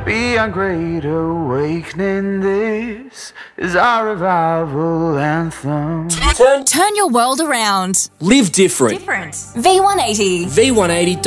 Beyond great awakening, this is our revival anthem. Turn your world around. Live different. V180. V180.